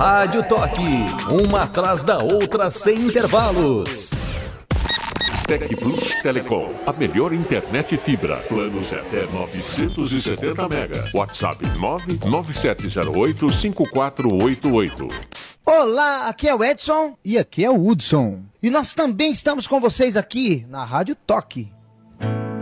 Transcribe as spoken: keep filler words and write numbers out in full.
Rádio Toque, uma atrás da outra sem intervalos. Tec Plus Telecom, a melhor internet fibra. Planos até novecentos e setenta mega. WhatsApp nove nove sete zero oito cinco quatro oito oito. Olá, aqui é o Edson e aqui é o Hudson. E nós também estamos com vocês aqui na Rádio Toque.